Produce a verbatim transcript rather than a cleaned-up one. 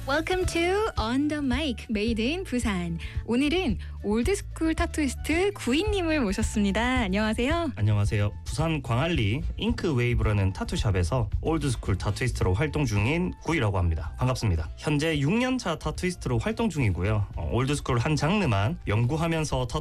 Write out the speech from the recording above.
Welcome to On the Mic, Made in 부산. 오늘은 올드스쿨 타투이스트 구이님을 모셨습니다. 안녕하세요. 안녕하세요. 부산 광안리 잉크웨이브라는 타투샵에서 올드스쿨 타투이스트로 활동 중인 구이라고 합니다. 반갑습니다. 현재 육 년차 타투이스트로 활동 중이고요. 어, 올드스쿨 한 장르만 연구하면서